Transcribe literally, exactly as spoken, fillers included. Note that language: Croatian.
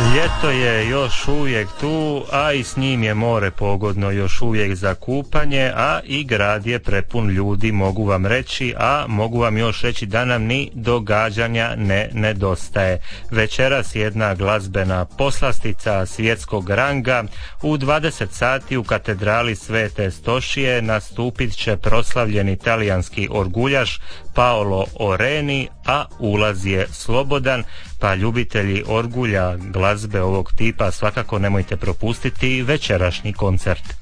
Ljeto je još uvijek tu, a i s njim je more pogodno još uvijek za kupanje, a i grad je prepun ljudi, mogu vam reći, a mogu vam još reći da nam ni događanja ne nedostaje. Večeras jedna glazbena poslastica svjetskog ranga. U dvadeset sati u katedrali Svete Stošije nastupit će proslavljeni talijanski orguljaš Paolo Oreni, a ulaz je slobodan, pa ljubitelji orgulja glazbe ovog tipa svakako nemojte propustiti večerašnji koncert.